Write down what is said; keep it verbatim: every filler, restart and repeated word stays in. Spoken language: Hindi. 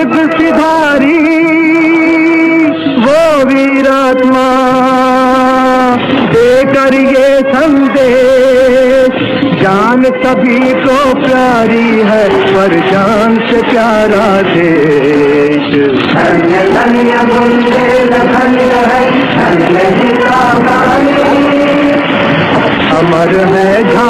स्वर्ग सिधारी वो वीरात्मा देकर ये संदेश, जान सभी को प्यारी है पर जान से प्यारा देश। धन्य धन्य बुंदेल धन्य है, धन्य गीता गानी, अमर है